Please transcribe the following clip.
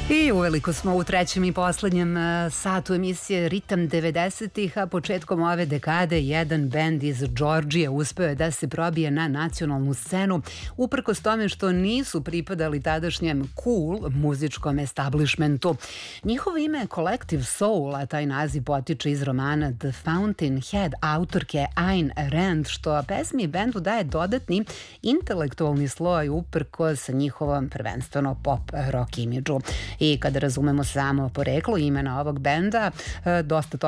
I uveliko smo u trećem i poslednjem satu emisije Ritam 90-ih, a početkom ove dekade jedan bend iz Džordžije uspeo je da se probije na nacionalnu scenu, uprkos tome što nisu pripadali tadašnjem cool muzičkom establishmentu. Njihovo ime je Collective Soul, a taj naziv potiče iz romana The Fountainhead autorke Ayn Rand, što pesmi i bendu daje dodatni intelektualni sloj uprkos njihovom prvenstveno pop rock imidžu. I kada razumemo samo poreklo imena ovog benda, dosta toga